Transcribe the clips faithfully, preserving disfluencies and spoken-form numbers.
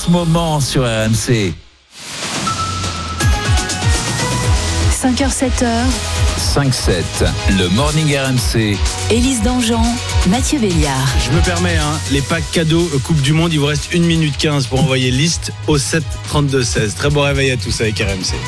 ce moment sur R M C. cinq heures sept heures. cinq sept, le Morning R M C. Élise Dangean, Mathieu Béliard. Je me permets, hein, les packs cadeaux Coupe du Monde, il vous reste une minute quinze pour envoyer liste au sept trente-deux seize. Très bon réveil à tous avec R M C.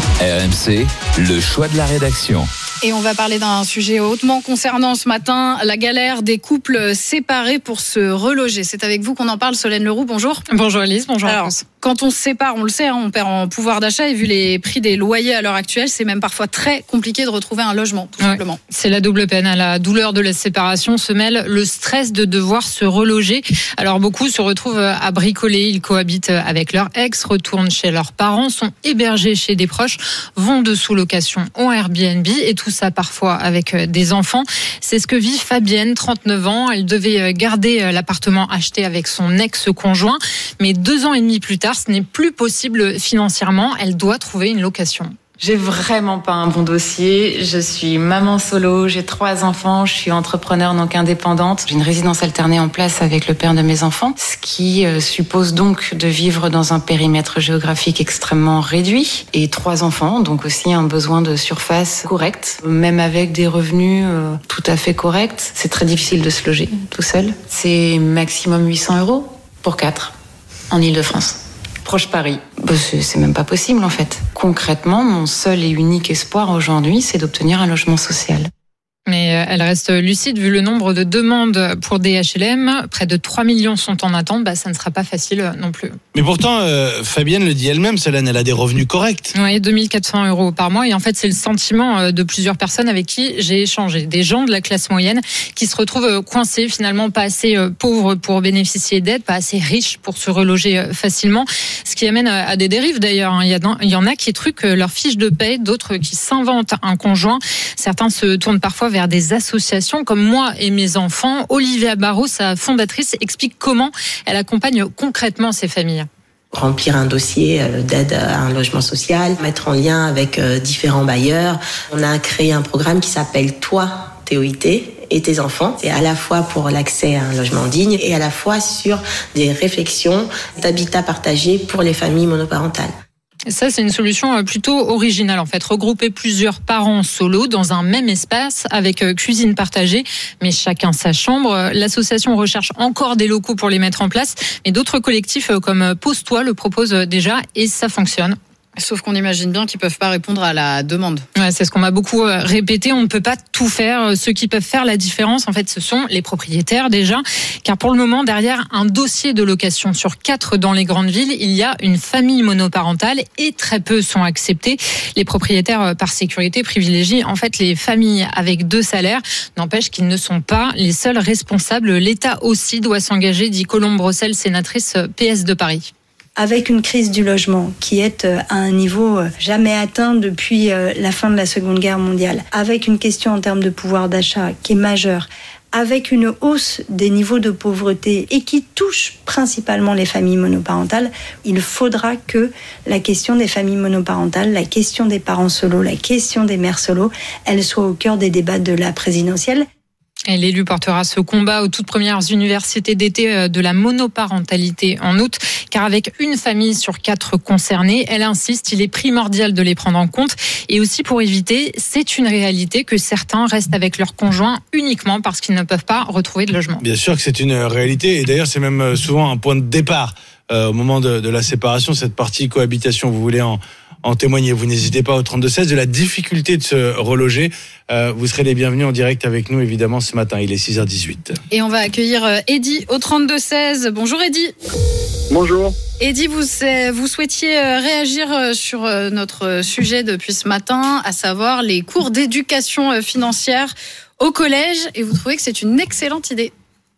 R M C, le choix de la rédaction. Et on va parler d'un sujet hautement concernant ce matin, la galère des couples séparés pour se reloger. C'est avec vous qu'on en parle, Solène Leroux, bonjour. Bonjour Elise, bonjour Alors, à tous. Quand on se sépare, on le sait, hein, on perd en pouvoir d'achat et vu les prix des loyers à l'heure actuelle, c'est même parfois très compliqué de retrouver un logement, tout ouais, simplement. C'est la double peine. À la douleur de la séparation se mêle le stress de devoir se reloger. Alors beaucoup se retrouvent à bricoler, ils cohabitent avec leur ex, retournent chez leurs parents, sont hébergés chez des proches, vont de sous-location au Airbnb et tout ça parfois avec des enfants. C'est ce que vit Fabienne, trente-neuf ans. Elle devait garder l'appartement acheté avec son ex-conjoint, mais deux ans et demi plus tard, ce n'est plus possible financièrement. Elle doit trouver une location. J'ai vraiment pas un bon dossier. Je suis maman solo, j'ai trois enfants, je suis entrepreneur donc indépendante. J'ai une résidence alternée en place avec le père de mes enfants, ce qui suppose donc de vivre dans un périmètre géographique extrêmement réduit. Et trois enfants, donc aussi un besoin de surface correcte. Même avec des revenus tout à fait corrects, c'est très difficile de se loger tout seul. C'est maximum huit cents euros pour quatre en Île-de-France. Proche Paris. Bah, c'est, c'est même pas possible en fait. Concrètement, mon seul et unique espoir aujourd'hui, c'est d'obtenir un logement social. Mais elle reste lucide vu le nombre de demandes pour des H L M. Près de trois millions sont en attente. Bah, ça ne sera pas facile non plus. Mais pourtant, euh, Fabienne le dit elle-même, Solène, elle a des revenus corrects. Oui, deux mille quatre cents euros par mois. Et en fait, c'est le sentiment de plusieurs personnes avec qui j'ai échangé. Des gens de la classe moyenne qui se retrouvent coincés, finalement pas assez pauvres pour bénéficier d'aide, pas assez riches pour se reloger facilement. Ce qui amène à des dérives d'ailleurs. Il y, a, il y en a qui truquent leur fiche de paie, d'autres qui s'inventent un conjoint. Certains se tournent parfois vers vers des associations comme Moi et mes enfants. Olivia Barrault, sa fondatrice, explique comment elle accompagne concrètement ces familles. Remplir un dossier d'aide à un logement social, mettre en lien avec différents bailleurs. On a créé un programme qui s'appelle Toi, T O I T, et tes enfants. C'est à la fois pour l'accès à un logement digne et à la fois sur des réflexions d'habitat partagé pour les familles monoparentales. Ça, c'est une solution plutôt originale en fait. Regrouper plusieurs parents solo dans un même espace avec cuisine partagée, mais chacun sa chambre. L'association recherche encore des locaux pour les mettre en place, mais d'autres collectifs comme Pose-toi le proposent déjà et ça fonctionne. Sauf qu'on imagine bien qu'ils ne peuvent pas répondre à la demande. Ouais, c'est ce qu'on m'a beaucoup répété. On ne peut pas tout faire. Ceux qui peuvent faire la différence, en fait, ce sont les propriétaires déjà. Car pour le moment, derrière un dossier de location sur quatre dans les grandes villes, il y a une famille monoparentale et très peu sont acceptés. Les propriétaires, par sécurité, privilégient en fait les familles avec deux salaires. N'empêche qu'ils ne sont pas les seuls responsables. L'État aussi doit s'engager, dit Colombe Brossel, sénatrice P S de Paris. Avec une crise du logement qui est à un niveau jamais atteint depuis la fin de la Seconde Guerre mondiale, avec une question en termes de pouvoir d'achat qui est majeure, avec une hausse des niveaux de pauvreté et qui touche principalement les familles monoparentales, il faudra que la question des familles monoparentales, la question des parents solos, la question des mères solos, elle soit au cœur des débats de la présidentielle. Et l'élu portera ce combat aux toutes premières universités d'été de la monoparentalité en août, car avec une famille sur quatre concernée, elle insiste, il est primordial de les prendre en compte. Et aussi pour éviter, c'est une réalité que certains restent avec leur conjoint uniquement parce qu'ils ne peuvent pas retrouver de logement. Bien sûr que c'est une réalité, et d'ailleurs c'est même souvent un point de départ euh, au moment de, de la séparation, cette partie cohabitation. Vous voulez en... en témoigner, vous n'hésitez pas au trente-deux seize de la difficulté de se reloger. Euh, vous serez les bienvenus en direct avec nous évidemment ce matin, il est six heures dix-huit. Et on va accueillir Eddy au trente-deux seize. Bonjour Eddy. Bonjour. Eddy, vous, vous souhaitiez réagir sur notre sujet depuis ce matin, à savoir les cours d'éducation financière au collège, et vous trouvez que c'est une excellente idée.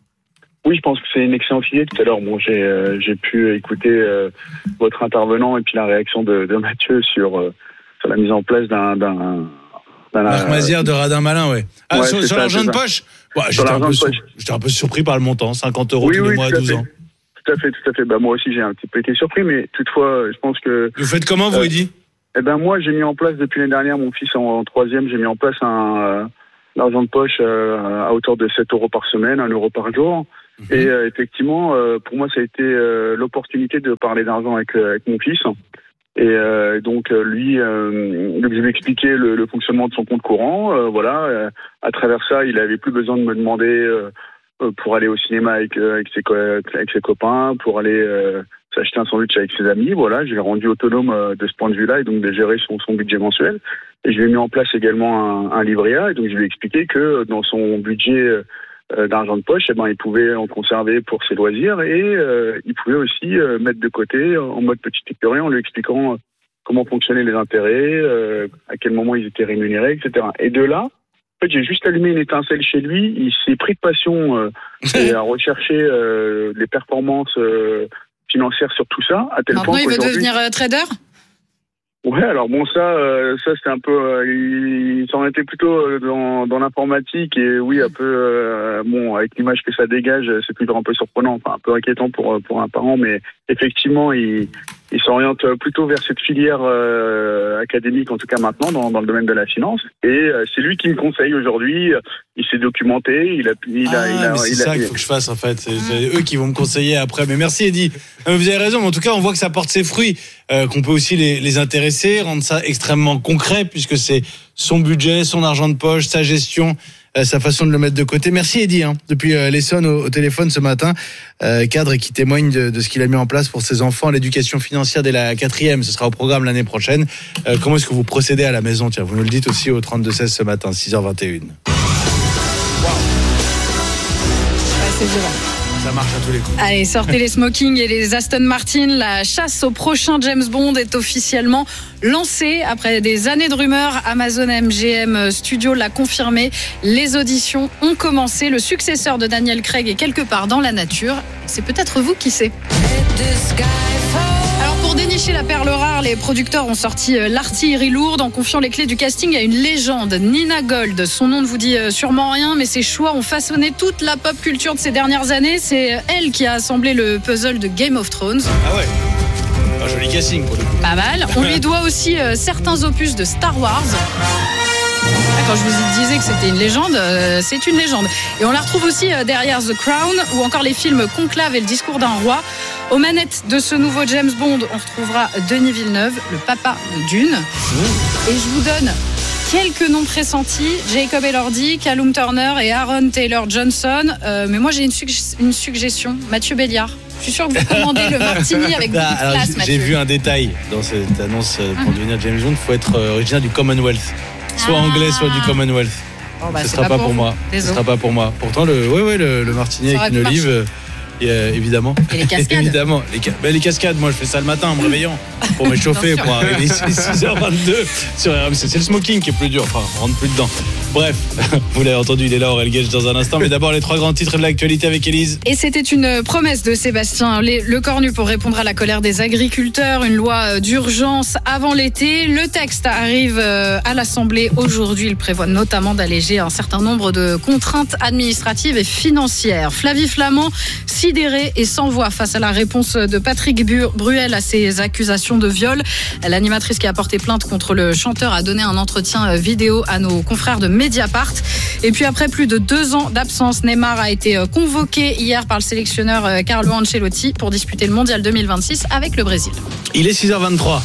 Oui, je pense que c'est une excellente idée. Tout à l'heure, bon, j'ai, euh, j'ai pu écouter euh, votre intervenant et puis la réaction de, de Mathieu sur, euh, sur la mise en place d'un... d'un, d'un Marc Mazière de Radin Malin, ouais. Ah, ouais, sur, sur ça, l'argent de poche ouais, j'étais, un peu sur, j'étais un peu surpris par le montant, cinquante euros oui, tous oui, les mois à douze ans. Tout à fait, tout à fait. Bah, moi aussi, j'ai un petit peu été surpris, mais toutefois, je pense que... Vous faites comment, vous, Eddy ? Eh ben, moi, j'ai mis en place, depuis l'année dernière, mon fils en, en troisième, j'ai mis en place un... Euh, l'argent de poche euh, à hauteur de sept euros par semaine, un euro par jour. Mmh. Et euh, effectivement, euh, pour moi, ça a été euh, l'opportunité de parler d'argent avec, euh, avec mon fils. Et euh, donc euh, lui, euh, donc je lui ai expliqué le, le fonctionnement de son compte courant. Euh, voilà, euh, à travers ça, il avait plus besoin de me demander euh, pour aller au cinéma avec euh, avec ses co- avec ses copains, pour aller euh, s'acheter un sandwich avec ses amis. Voilà, je l'ai rendu autonome euh, de ce point de vue-là et donc de gérer son, son budget mensuel. Et je lui ai mis en place également un, un livret A. Et donc je lui ai expliqué que dans son budget euh, d'argent de poche, eh ben, il pouvait en conserver pour ses loisirs et euh, il pouvait aussi euh, mettre de côté en mode petite écurie en lui expliquant euh, comment fonctionnaient les intérêts, euh, à quel moment ils étaient rémunérés, et cetera. Et de là, en fait, j'ai juste allumé une étincelle chez lui. Il s'est pris de passion euh, et a recherché euh, les performances euh, financières sur tout ça. À tel Maintenant, point il veut qu'aujourd'hui... devenir euh, trader ? Ouais, alors bon, ça, euh, ça c'est un peu, euh, il s'en était plutôt euh, dans, dans l'informatique et oui, un peu, euh, bon, avec l'image que ça dégage, c'est toujours un peu surprenant, enfin un peu inquiétant pour pour un parent, mais effectivement, il, il s'oriente plutôt vers cette filière euh, académique, en tout cas maintenant, dans, dans le domaine de la finance. Et euh, c'est lui qui me conseille aujourd'hui. Il s'est documenté, il a, il a, ah, il a, mais c'est il ça a, qu'il faut que je fasse en fait. C'est, c'est eux qui vont me conseiller après. Mais merci Eddy. Euh, vous avez raison. Mais en tout cas, on voit que ça porte ses fruits, euh, qu'on peut aussi les, les intéresser, rendre ça extrêmement concret puisque c'est son budget, son argent de poche, sa gestion, euh, sa façon de le mettre de côté. Merci Eddy. Hein, depuis euh, l'Essonne au, au téléphone ce matin, euh, cadre qui témoigne de, de ce qu'il a mis en place pour ses enfants, l'éducation financière dès la quatrième. Ce sera au programme l'année prochaine. Euh, comment est-ce que vous procédez à la maison? Tiens, vous nous le dites aussi au trente-deux seize ce matin, six heures vingt et une. C'est violent. Ça marche à tous les coups. Allez, sortez les smokings et les Aston Martin. La chasse au prochain James Bond est officiellement lancée. Après des années de rumeurs, Amazon M G M Studio l'a confirmé. Les auditions ont commencé. Le successeur de Daniel Craig est quelque part dans la nature. C'est peut-être vous qui sait. Alors pour dénicher la perle rare, les producteurs ont sorti l'artillerie lourde en confiant les clés du casting à une légende, Nina Gold. Son nom ne vous dit sûrement rien, mais ses choix ont façonné toute la pop culture de ces dernières années. C'est elle qui a assemblé le puzzle de Game of Thrones. Ah ouais, un joli casting pour le coup. Pas mal. On lui doit aussi euh, certains opus de Star Wars. Quand je vous disais que c'était une légende, euh, c'est une légende. Et on la retrouve aussi euh, derrière The Crown ou encore les films Conclave et Le Discours d'un roi. Aux manettes de ce nouveau James Bond, on retrouvera Denis Villeneuve, le papa de Dune. Et je vous donne quelques noms pressentis: Jacob Elordi, Callum Turner et Aaron Taylor-Johnson. Euh, mais moi j'ai une, suggest- une suggestion, Mathieu Béliard. Je suis sûre que vous commandez le martini avec beaucoup de Alors, classe, j'ai, Mathieu. j'ai vu un détail dans cette annonce euh, pour devenir James Bond. Il faut être euh, originaire du Commonwealth. Soit Ah. anglais, soit du Commonwealth. Bon, bah, Ce c'est sera pas, pour pour vous. moi. Ce Désolé. sera pas pour moi. Pourtant, le, ouais, ouais, le, le martini Ça avec aurait une pu olive, euh, et, euh, évidemment. Et les cascades. Évidemment. Les, ca- ben, les cascades, moi, je fais ça le matin en me réveillant pour m'échauffer, Bien sûr. pour arriver ici six heures vingt-deux sur R M C. C'est le smoking qui est plus dur. Enfin, on rentre plus dedans. Bref, vous l'avez entendu, il est là, Aurel Gage, dans un instant. Mais d'abord, les trois grands titres de l'actualité avec Élise. Et c'était une promesse de Sébastien Les- Lecornu pour répondre à la colère des agriculteurs. Une loi d'urgence avant l'été. Le texte arrive à l'Assemblée aujourd'hui. Il prévoit notamment d'alléger un certain nombre de contraintes administratives et financières. Flavie Flament, sidérée et sans voix face à la réponse de Patrick Bruel à ses accusations de viol. L'animatrice qui a porté plainte contre le chanteur a donné un entretien vidéo à nos confrères de Mediapart. Et puis après plus de deux ans d'absence, Neymar a été convoqué hier par le sélectionneur Carlo Ancelotti pour disputer le Mondial deux mille vingt-six avec le Brésil. Il est six heures vingt-trois.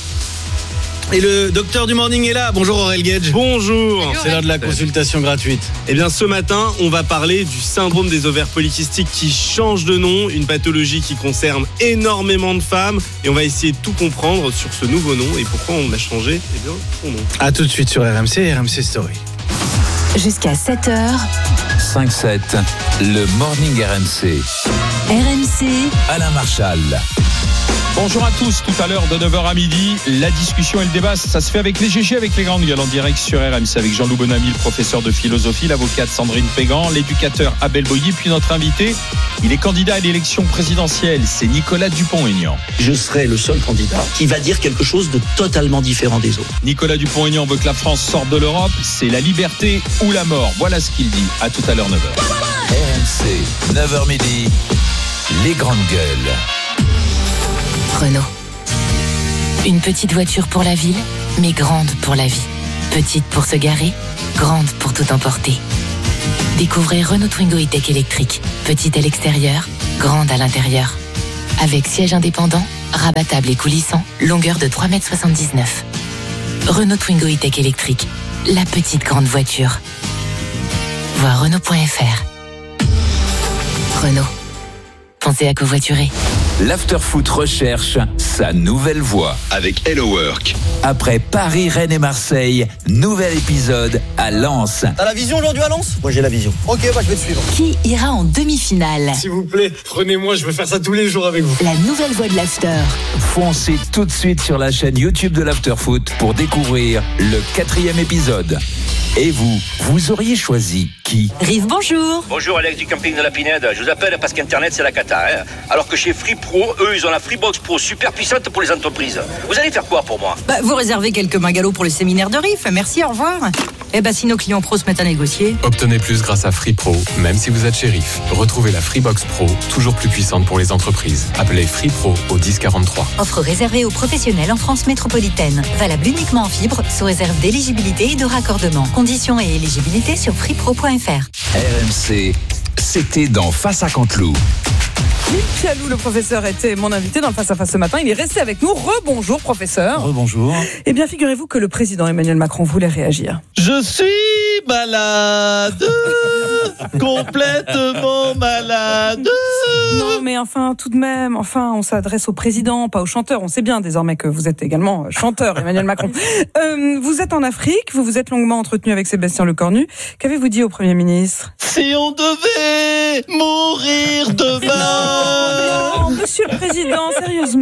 Et le docteur du morning est là. Bonjour Aurel Gage. Bonjour. C'est l'heure de la consultation gratuite. Eh bien, ce matin, on va parler du syndrome des ovaires polykystiques qui change de nom, une pathologie qui concerne énormément de femmes. Et on va essayer de tout comprendre sur ce nouveau nom et pourquoi on a changé eh bien, son nom. A tout de suite sur R M C, R M C Story. Jusqu'à sept heures, cinq sept, le morning R M C. R M C, Alain Marchal. Bonjour à tous, tout à l'heure de neuf heures à midi, la discussion et le débat, ça se fait avec les G G, avec les grandes gueules en direct sur R M C avec Jean-Loup Bonamy, le professeur de philosophie, l'avocate Sandrine Pégan, l'éducateur Abel Boilly, puis notre invité, il est candidat à l'élection présidentielle, c'est Nicolas Dupont-Aignan. Je serai le seul candidat qui va dire quelque chose de totalement différent des autres. Nicolas Dupont-Aignan veut que la France sorte de l'Europe, c'est la liberté ou la mort, voilà ce qu'il dit, à tout à l'heure neuf heures. R M C, neuf heures midi, les grandes gueules. Renault. Une petite voiture pour la ville, mais grande pour la vie. Petite pour se garer, grande pour tout emporter. Découvrez Renault Twingo E-Tech électrique. Petite à l'extérieur, grande à l'intérieur. Avec siège indépendant, rabattable et coulissant, longueur de trois mètres soixante-dix-neuf. Renault Twingo E-Tech électrique. La petite grande voiture. Voir Renault point F R. Renault. Pensez à covoiturer. L'Afterfoot recherche sa nouvelle voix avec Hello Work. Après Paris, Rennes et Marseille, nouvel épisode à Lens. T'as la vision aujourd'hui à Lens ? Moi j'ai la vision. Ok, bah je vais te suivre. Qui ira en demi-finale ? S'il vous plaît, prenez-moi, je veux faire ça tous les jours avec vous. La nouvelle voix de l'After. Foncez tout de suite sur la chaîne YouTube de l'Afterfoot pour découvrir le quatrième épisode. Et vous, vous auriez choisi qui ? Rive, bonjour. Bonjour Alex du camping de la Pinède. Je vous appelle parce qu'Internet c'est la cata. Hein. Alors que chez Free Pro, eux ils ont la Freebox Pro super puissante pour les entreprises. Vous allez faire quoi pour moi ? Bah, vous réservez quelques magalots pour le séminaire de Riff. Merci, au revoir. Eh bah si nos clients pros se mettent à négocier. Obtenez plus grâce à Free Pro, même si vous êtes chez Riff. Retrouvez la Freebox Pro, toujours plus puissante pour les entreprises. Appelez Free Pro au dix quarante-trois. Offre réservée aux professionnels en France métropolitaine. Valable uniquement en fibre, sous réserve d'éligibilité et de raccordement. Conditions et éligibilité sur freepro point F R. R M C, c'était dans Face à Canteloup. Philippe Pialou, le professeur, était mon invité dans le Face à Face ce matin. Il est resté avec nous. Rebonjour, professeur. Rebonjour. Eh bien, figurez-vous que le président Emmanuel Macron voulait réagir. Je suis malade, complètement malade. Non, mais enfin, tout de même, enfin, on s'adresse au président, pas au chanteur. On sait bien désormais que vous êtes également chanteur, Emmanuel Macron. Euh, vous êtes en Afrique, vous vous êtes longuement entretenu avec Sébastien Lecornu. Qu'avez-vous dit au Premier ministre ? Si on devait mourir demain. Non, non, monsieur le président, sérieusement.